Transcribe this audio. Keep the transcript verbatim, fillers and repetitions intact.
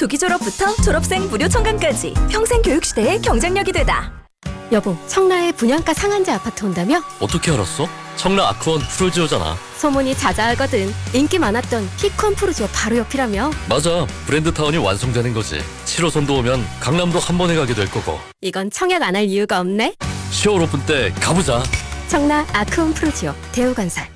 조기 졸업부터 졸업생 무료 청강까지 평생 교육 시대의 경쟁력이 되다. 여보, 청라에 분양가 상한제 아파트 온다며? 어떻게 알았어? 청라 아크원 프로지오잖아. 소문이 자자하거든. 인기 많았던 피콘 프로지오 바로 옆이라며? 맞아, 브랜드타운이 완성되는 거지. 칠 호선도 오면 강남도 한 번에 가게 될 거고. 이건 청약 안 할 이유가 없네. 시월 오픈 때 가보자. 청라 아크온 프로지오 대우건설.